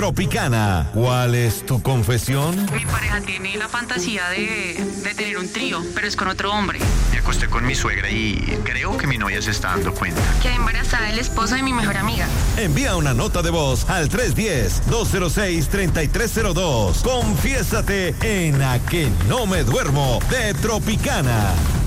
Tropicana. ¿Cuál es tu confesión? Mi pareja tiene la fantasía de tener un trío, pero es con otro hombre. Me acosté con mi suegra y creo que mi novia se está dando cuenta. Quedé embarazada del esposo de mi mejor amiga. Envía una nota de voz al 310-206-3302. Confiésate en A Que No Me Duermo de Tropicana.